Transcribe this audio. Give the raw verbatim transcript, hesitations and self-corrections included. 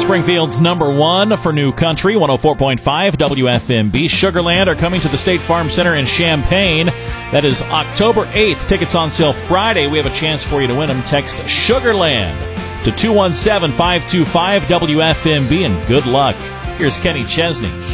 Springfield's number one for New Country, one oh four point five W F M B. Sugarland are coming to the State Farm Center in Champaign. That is October eighth. Tickets on sale Friday. We have a chance for you to win them. Text Sugarland to two one seven, five two five W F M B, and good luck. Here's Kenny Chesney.